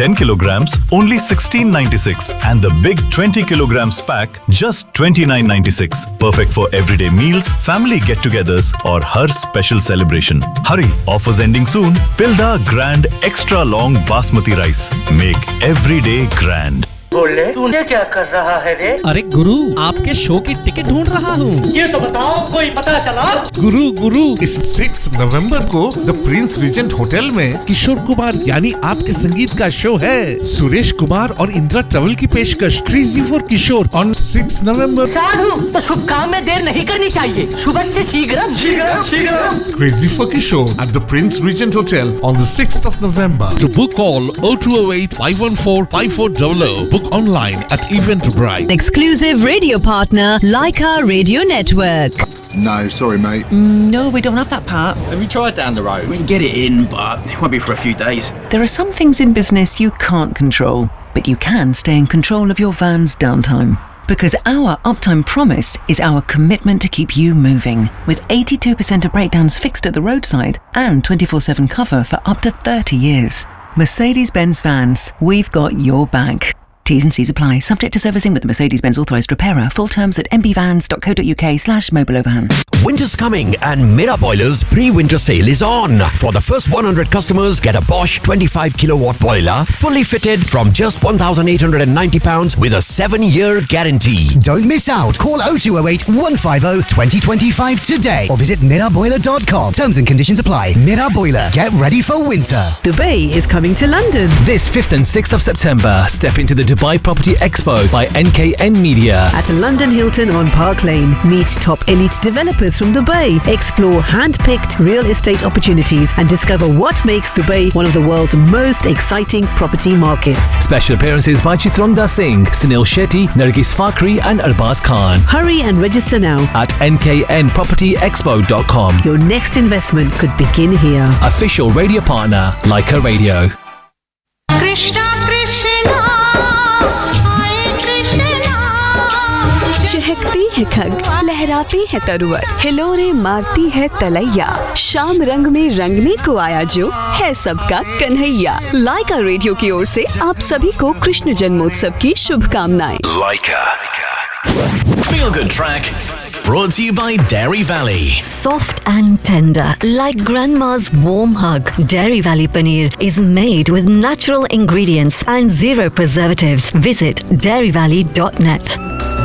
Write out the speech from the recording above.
10 kilograms, only 16.96, and the big 20 kilograms pack, just 29.96. Perfect for everyday meals, family get-togethers, or her special celebration. Hurry, offers ending soon. Pilda Grand Extra Long Basmati Rice. Make every day grand. बोले तूने क्या कर रहा है रे? अरे गुरु, आपके show की टिकट ढूंढ रहा हूँ। ये तो बताओ, कोई पता चला? गुरु इस 6 नवंबर को द प्रिंस रीजेंट होटल में किशोर कुमार यानी आपके संगीत का शो है। सुरेश कुमार और इंदिरा ट्रेवल की पेशकश क्रेजी फॉर किशोर ऑन 6 नवंबर। साधु, तो शुभ काम में देर नहीं करनी चाहिए। शुभ से शीघ्रम। Crazy for Kishore at the Prince Regent Hotel on the 6th of November. To book call 0208 514 5400. Book online at Eventbrite. Exclusive radio partner Leica Radio Network. No, sorry mate. No, we don't have that part. Have you tried down the road? We can get it in, but it won't be for a few days. There are some things in business you can't control, but you can stay in control of your van's downtime. Because our uptime promise is our commitment to keep you moving. With 82% of breakdowns fixed at the roadside and 24/7 cover for up to 30 years. Mercedes-Benz Vans, we've got your back. T's and C's apply. Subject to servicing with the Mercedes-Benz authorised repairer. Full terms at mbvans.co.uk/mobilovan. Winter's coming and Mira Boilers pre-winter sale is on. For the first 100 customers, get a Bosch 25 kilowatt boiler fully fitted from just £1,890 with a 7-year guarantee. Don't miss out. Call 0208 150 2025 today or visit miraboiler.com. Terms and conditions apply. Mira Boiler. Get ready for winter. Dubai is coming to London. This 5th and 6th of September, step into the Dubai Property Expo by NKN Media. At London Hilton on Park Lane. Meet top elite developers from Dubai. Explore hand-picked real estate opportunities and discover what makes Dubai one of the world's most exciting property markets. Special appearances by Chitrangda Singh, Sunil Shetty, Nargis Fakhri and Arbaz Khan. Hurry and register now at nknpropertyexpo.com. Your next investment could begin here. Official radio partner, Leica Radio. Krishna Krishna चहकती है खग, लहराती है तरुवर, हिलोरे मारती है तलैया, शाम रंग में रंगने को आया जो है सबका कन्हैया। लाइका रेडियो की ओर से आप सभी को कृष्ण जन्मोत्सव की शुभकामनाएं। Leica. Feel Good Track. Brought to you by Dairy Valley. Soft and tender, like grandma's warm hug. Dairy Valley Paneer is made with natural ingredients and zero preservatives. Visit dairyvalley.net.